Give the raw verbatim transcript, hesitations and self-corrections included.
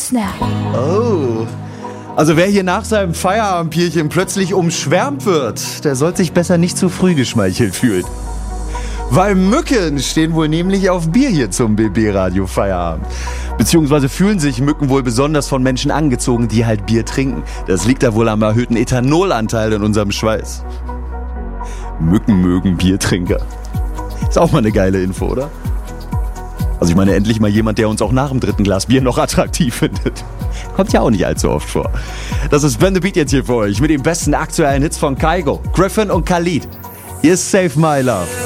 Snack. Oh. Also wer hier nach seinem Feierabendbierchen plötzlich umschwärmt wird, der sollte sich besser nicht zu früh geschmeichelt fühlen. Weil Mücken stehen wohl nämlich auf Bier hier zum B B-Radio Feierabend. Beziehungsweise fühlen sich Mücken wohl besonders von Menschen angezogen, die halt Bier trinken. Das liegt da wohl am erhöhten Ethanolanteil in unserem Schweiß. Mücken mögen Biertrinker. Ist auch mal eine geile Info, oder? Also ich meine, endlich mal jemand, der uns auch nach dem dritten Glas Bier noch attraktiv findet. Kommt ja auch nicht allzu oft vor. Das ist Ben the Beat jetzt hier für euch mit den besten aktuellen Hits von Kygo, Griffin und Khalid. Hier ist Save My Love.